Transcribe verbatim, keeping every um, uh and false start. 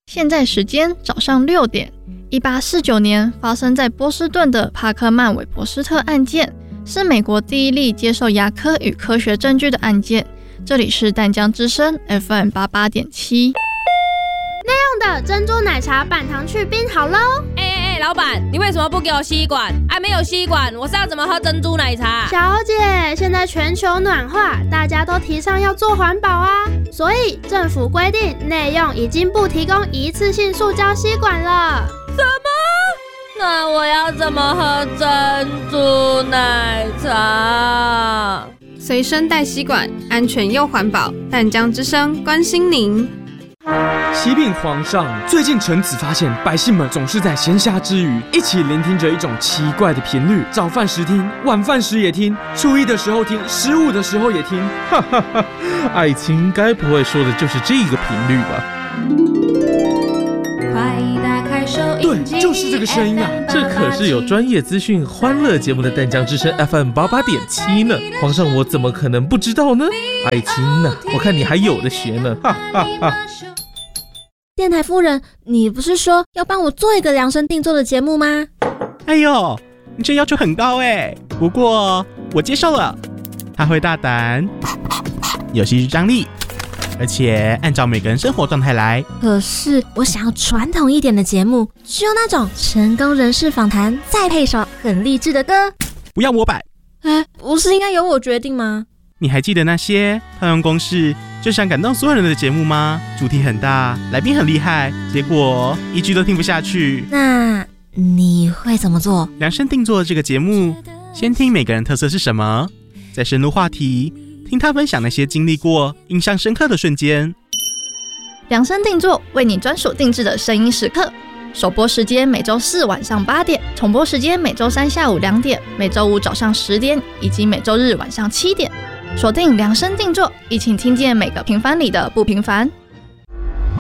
现在时间早上六点。一八四九年发生在波士顿的帕克曼韦伯斯特案件，是美国第一例接受牙科与科学证据的案件。这里是淡江之声 F M 八十八点七。 内用的珍珠奶茶半糖去冰好喽！ 哎哎哎，老板，你为什么不给我吸管？还没有吸管，我是要怎么喝珍珠奶茶？ 小姐，现在全球暖化，大家都提倡要做环保啊，所以政府规定内用已经不提供一次性塑胶吸管了。 什么？那我要怎么喝珍珠奶茶？ 随身带吸管，安全又环保。淡江之声关心您。 启禀皇上，最近臣子发现百姓们总是在闲暇之余一起聆听着一种奇怪的频率，早饭时听，晚饭时也听，初一的时候听，十五的时候也听。 哈哈哈，爱卿该不会说的就是这个频率吧？ 对，就是这个声音啊！ 这可是有专业资讯、欢乐节目的淡江之声 F M 八十八点七呢。皇上，我怎么可能不知道呢？爱卿呢、啊？我看你还有的学呢！哈哈哈。 电台夫人，你不是说要帮我做一个量身定做的节目吗？ 哎呦，你这要求很高哎，不过我接受了。他会大胆，有戏剧张力，而且按照每个人生活状态来。 可是我想要传统一点的节目，就那种成功人士访谈，再配首很励志的歌。 不要模板。 哎，不是应该由我决定吗？ 你还记得那些套用公式就想感动所有人的节目吗？主题很大，来宾很厉害，结果一句都听不下去。 那你会怎么做？ 量身定做这个节目，先听每个人特色是什么，再深入话题，听他分享那些经历过印象深刻的瞬间。 量身定做，为你专属定制的声音时刻。首播时间每周四晚上八点，重播时间每周三下午两点，每周五早上十点，以及每周日晚上七点。锁定量身定做，一起听见每个平凡里的不平凡。